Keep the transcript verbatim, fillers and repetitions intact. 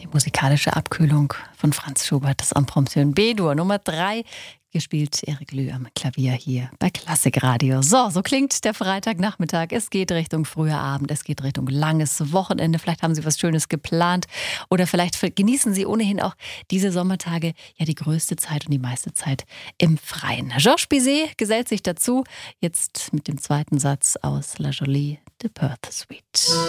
die musikalische Abkühlung von Franz Schubert, das Impromptu in B-Dur. Nummer drei, gespielt Erik Lüh am Klavier hier bei Klassikradio. So, so klingt der Freitagnachmittag. Es geht Richtung früher Abend, es geht Richtung langes Wochenende. Vielleicht haben Sie was Schönes geplant oder vielleicht genießen Sie ohnehin auch diese Sommertage, ja die größte Zeit und die meiste Zeit im Freien. Georges Bizet gesellt sich dazu, jetzt mit dem zweiten Satz aus La Jolie de Perth Suite.